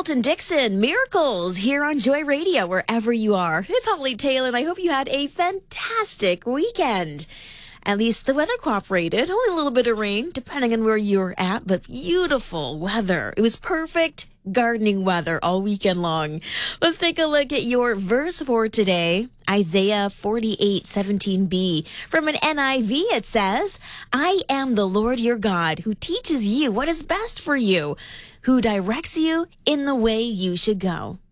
Colton Dixon, Miracles here on Joy Radio, wherever you are. It's Holly Taylor, and I hope you had a fantastic weekend. At least the weather cooperated. Only a little bit of rain, depending on where you're at, but beautiful weather. It was perfect gardening weather all weekend long. Let's take a look at your verse for today. Isaiah 48:17b. From an NIV, it says, I am the Lord your God who teaches you what is best for you, who directs you in the way you should go.